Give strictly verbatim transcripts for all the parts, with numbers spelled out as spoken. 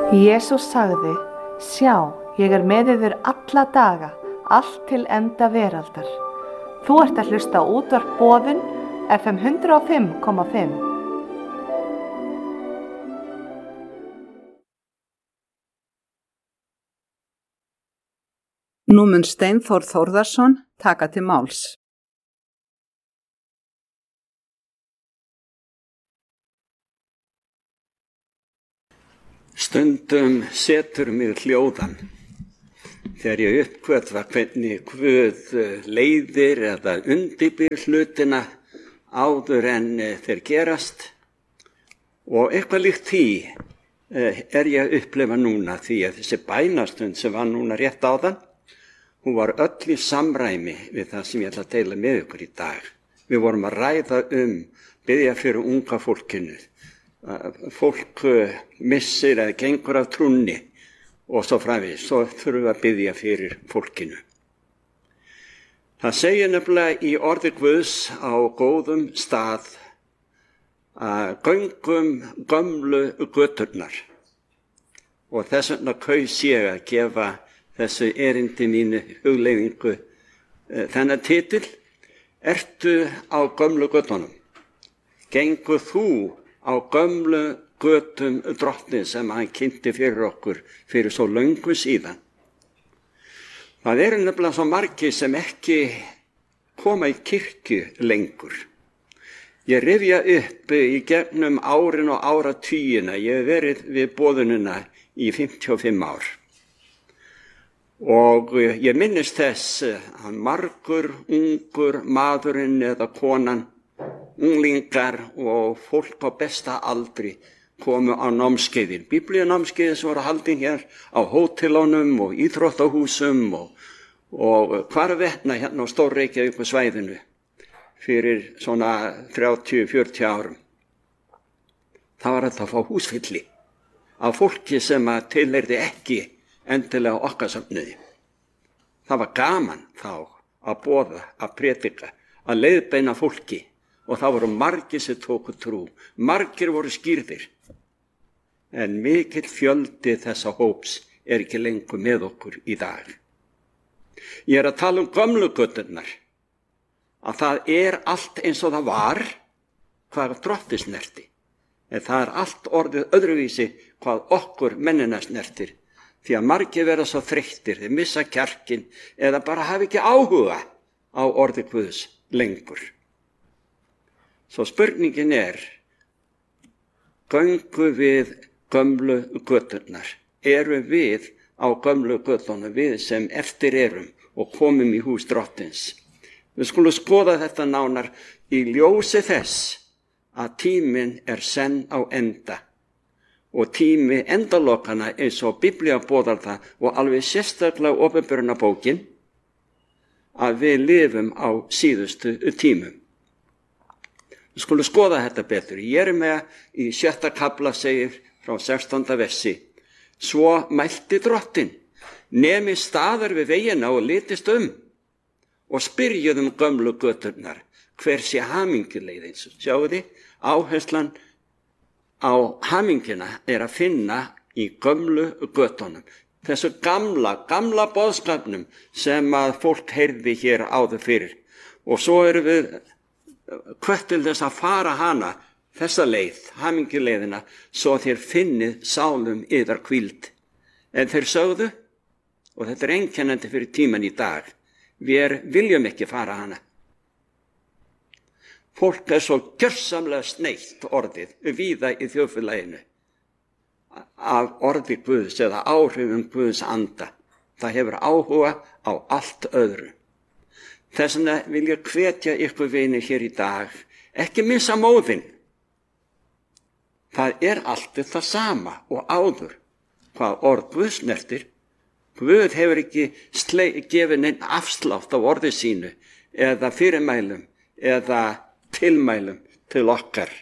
Jesús sagði, sjá, ég er með yður alla daga, allt til enda veraldar. Þú ert að hlusta á útvarp Boðun, F M hundrað og fimm komma fimm. Nú mun Steinþór Þórðarson taka til máls. Stundum setur mig hljóðan þegar ég uppgötva hvernig Guð leiðir eða undirbýr hlutina áður en þeir gerast, og eitthvað líkt því er ég að upplifa núna, því að þessi bænastund sem var núna rétt áðan, hún var öll í samræmi við það sem ég ætla að deila með ykkur í dag. Við vorum að ræða um, biðja fyrir unga fólkinu. Fólk missir eða gengur af trúnni og svo framvegis, svo þurfum við að biðja fyrir fólkinu. Það segir nefnilega í orði Guðs á góðum stað að göngum gömlu göturnar, og þess vegna kaus ég að gefa þessu erindi mínu hugleiðingu þennan titil: Ertu á gömlu götunum? Gengur þú á gömlu götum drottins sem hann kynnti fyrir okkur fyrir svo löngu síðan? Það eru nefnilega svo margir sem ekki koma í kirkju lengur. Ég rifja upp í gegnum árin og áratugina, ég hef verið við boðunina í fimmtíu og fimm ár. Og ég minnist þess að margur ungur maðurinn eða konan, unglingar og fólk á besta aldri komu á námskeiðin. Biblíunámskeiðin sem voru haldin hér á hótelunum og íþróttahúsum og, og hvarvetna hérna á Stór-Reykjavíkur svæðinu fyrir svona þrjátíu til fjörutíu árum. Það var þetta að fá húsfylli af fólki sem að tilheyrði ekki endilega okkar söfnuði. Það var gaman þá að boða, að predika, að leiðbeina fólki, og það voru margir sem tóku trú. Margir voru skýrðir, en mikill fjöldi þessa hóps er ekki lengur með okkur í dag. Ég er að tala um gömlu göturnar, að það er allt eins og það var hvað drottins snerti, en það er allt orðið öðruvísi hvað okkur mennina snertir, því að margir vera svo þreyttir, þeir missa kjarkin eða bara hafa ekki áhuga á orði Guðs lengur. Svo spurningin er, göngum við gömlu göturnar? Erum við á gömlu götunum, við sem eftir erum og komum í hús drottins? Við skulum skoða þetta nánar í ljósi þess að tíminn er senn á enda, og tími endalokana eins og Biblía boðar það, og alveg sérstaklega opinberunarbókin, að við lifum á síðustu tímum. Við skulum skoða þetta betur. Jeremía í sjötta kafla segir frá sextánda versi: Svo mælti drottinn, nemi staðar við vegina og litist um, og spyrjuð um gömlu göturnar, hver sé hamingjuleiðin. Sjáu þið, áherslan á hamingina er að finna í gömlu götunum. Þessu gamla, gamla boðskapnum sem að fólk heyrði hér áður fyrir. Og svo erum við hvött til þess að fara hana, þessa leið, hamingjuleiðina, svo þér finnið sálum yðar hvíld. En þeir sögðu, og þetta er einkennandi fyrir tíman í dag, við viljum ekki fara hana. Fólk er svo gjörsamlega sneitt orðið víða í þjóðfélaginu af orði Guðs eða áhrifum Guðs anda. Það hefur áhuga á allt öðru. Þess vegna vil ég hvetja ykkur vini hér í dag, ekki missa móðinn. Það er alltaf það sama og áður hvað orð Guðs snertir. Guð hefur ekki gefið neinn afslátt af orði sínu eða fyrirmælum eða tilmælum til okkar.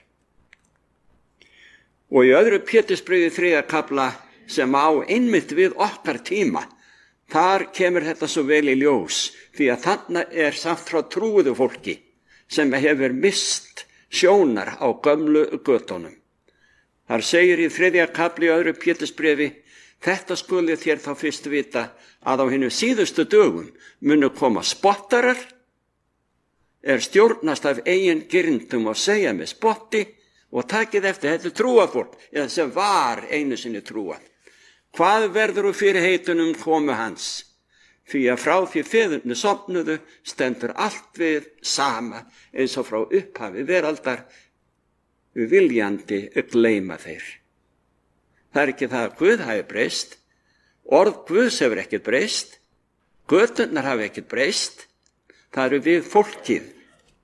Og í öðru Pétursbréfi þriðja kafla sem á einmitt við okkar tíma, þar kemur þetta svo vel í ljós, því að þarna er samt frá trúuðu fólki sem hefur mist sjónar á gömlu götunum. Þar segir í þriðja kapli öðru Pétursbréfi: þetta skuli þér þá fyrst vita að á hinum síðustu dögum munu koma spottarar, er stjórnast af eigin girndum og segja með spotti, og takið eftir þetta trúafólk, eða sem var einu sinni trúað. Hvað verður úr fyrir heitunum komu hans? Því að frá því feðurnir sofnuðu stendur allt við sama, eins og frá upphafi veraldar, viljandi gleyma þeir. Það er ekki það að Guð hafi breyst, orð Guðs hefur ekkert breyst, göturnar hafi ekkert breyst, það eru við fólkið